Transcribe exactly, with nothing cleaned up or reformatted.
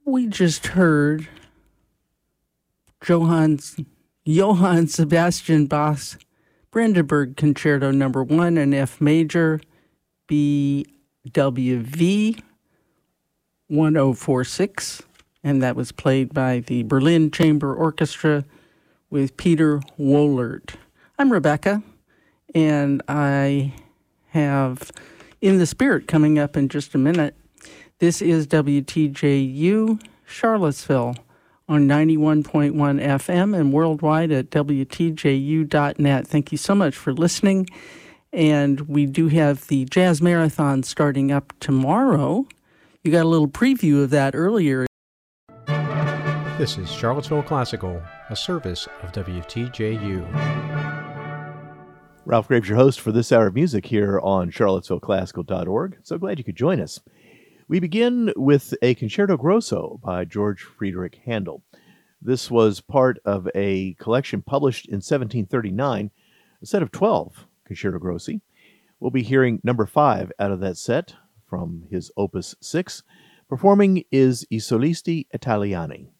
We just heard Johann, Johann Sebastian Bach's Brandenburg Concerto Number One in F Major, B W V one oh four six, and that was played by the Berlin Chamber Orchestra with Peter Wohlert. I'm Rebecca, and I have In the Spirit coming up in just a minute. This is W T J U Charlottesville on ninety-one point one F M and worldwide at W T J U dot net. Thank you so much for listening. And we do have the Jazz Marathon starting up tomorrow. You got a little preview of that earlier. This is Charlottesville Classical, a service of W T J U. Ralph Graves, your host for this hour of music here on charlottesville classical dot org. So glad you could join us. We begin with a Concerto Grosso by George Friedrich Handel. This was part of a collection published in seventeen thirty-nine, a set of twelve Concerto Grossi. We'll be hearing number five out of that set from his Opus six. Performing is I Solisti Italiani.